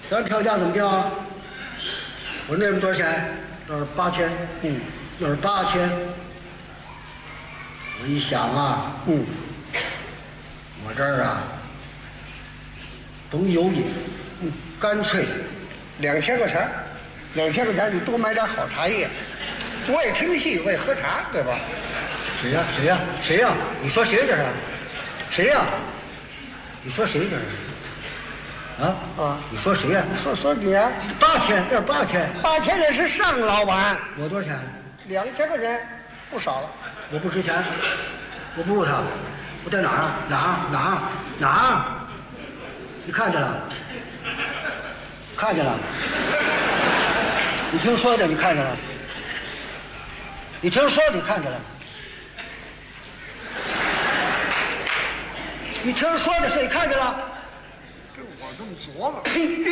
咱票价怎么定啊？我说那边多少钱？那是8000。那是8000。我一想啊，我这儿啊，甭犹豫，干脆 2000块钱，2000块钱你多买点好茶叶，我也听戏，我也喝茶，对吧？ 谁呀？谁呀？谁呀？你说谁这是？谁呀？你说谁这是？你说谁呀？ 说你啊 ，8000，这是8000。 8000那是尚老板， 我多少钱 ？2000块钱，不少了。 我不值钱，我不如他。我在哪儿啊？哪儿？你看见了？看见了？你听说的，你看见了？你听说你看见了？你听说的是你看见了？ 这我这么琢磨，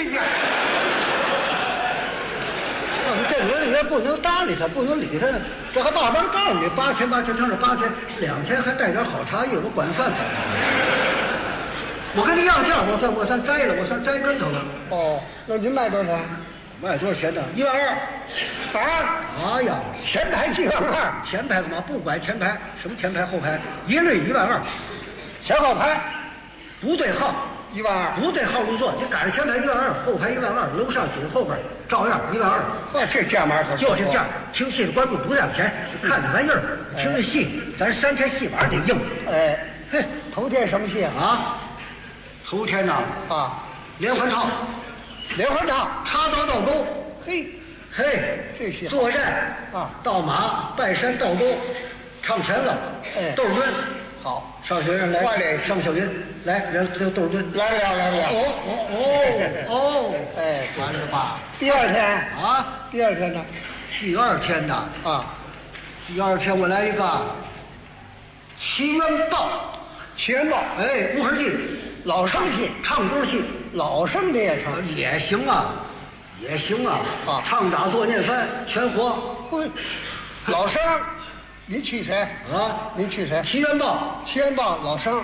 你这人也不能搭理他，不能理他，这还慢慢告诉你8000，他是8000，2000还带点好茶叶，我管饭。我跟你要价，我算摘了，我算摘跟头了。 哦，那您卖多少？ 卖多少钱呢？12000。哎呀， 前排12000， 前排干嘛？不管前排，什么前排后排，一律12000。 前后排不对号 12000， 不对号入座，你赶上前排12000，后排12000，楼上紧后边照样12000。 嚯，这价码可就这价，听戏的观众不要钱，看这玩意儿，听这戏，咱3天戏板得硬。 哎， 嘿， 头天什么戏啊？头天呐连环套，插刀倒钩，嘿， 这戏作战倒马拜山倒钩，唱全了，窦尔敦。 好， 上学生来， 锻炼上小云来，人这个窦尔敦来不了。哎， 完了吧？ 第二天第二天呢？第二天呢？第二天我来一个《奇缘报》。哎，乌盆记， 老生戏， 唱歌戏， 老生的也成， 也行啊。唱打坐念翻全活。 老生，您去谁？您去谁？ 奇缘报， 老生。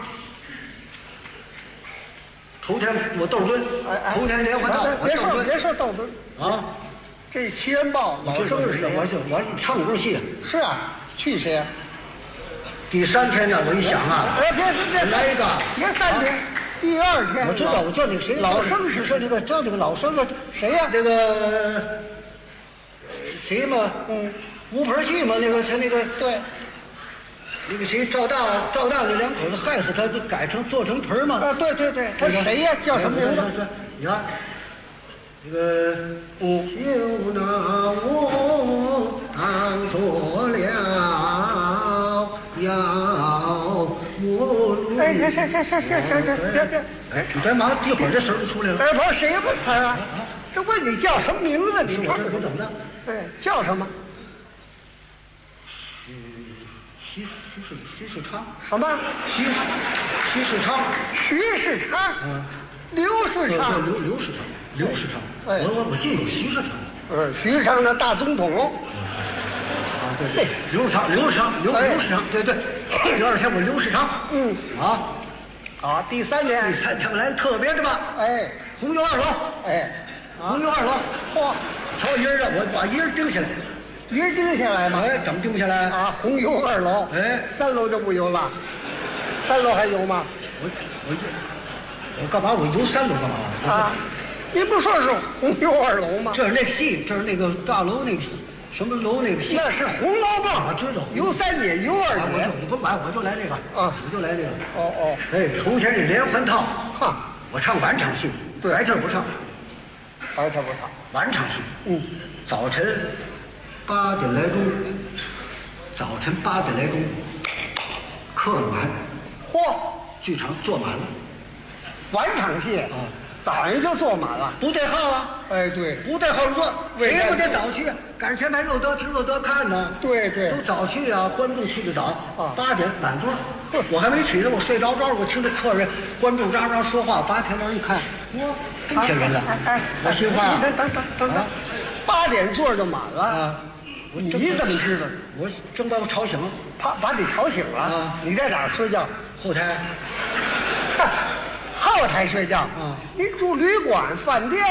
头天我窦尔敦，头天连环套， 别说窦尔敦这奇缘报老生是谁？ 我唱歌戏。 是啊，去谁啊？ 第3天呢，我一想别来一个， 别3天，第二天。 我知道，我叫那个谁， 老生是说那个叫那个老生的谁呀？ 那个谁嘛？乌盆记嘛，那个他那个对， 那个谁赵大那两口子害死他，做成盆嘛？ 对，他谁呀？叫什么名字？ 你看那个就拿我当做了要我。 哎，行，别！ 哎，你别忙，一会儿这声就出来了。 哎，不是谁不是他这问你叫什么名字？你说我怎么了？ 哎，叫什么？ 徐世昌。 什么？ 徐世昌。 徐世昌。刘世昌。 刘世昌。我记得有徐世昌。 徐世昌的大总统。 对，刘世昌，对。第二天我刘世昌。 好，第3天我来特别的吧。 哎， 红油2楼。红油2楼。 嚯， 瞧一人我把一人盯下来。 一人盯下来吗？ 怎么盯不下来？ 红油2楼。3楼就不油了。3楼还油吗？ 我干嘛？我游3楼干嘛？ 你不说是红油2楼吗？ 这是那个戏，这是那个大楼那个什么楼那个戏。 那是《红楼梦》， 我知道。 游3节，游2节。 你不买，我就来这个。我就来这个。头天是连环套。我唱晚场戏，白天不唱。晚场戏。早晨8点来钟，客满。剧场坐满了。 晚场戏早上就坐满了， 不对号啊！ 哎，对， 不对号入座，谁不得早去？赶上前排又得听又得看呢。 对， 都早去啊！观众去的早，8点满座。我还没起呢，我睡着，我听着客人、观众喳喳说话，8点钟一看，多些人了。我心话。 等，8点座就满了。你怎么知道？ 我正把我吵醒了， 把你吵醒了。你在哪儿睡觉？ 后台。 后台睡觉。你住旅馆、饭店。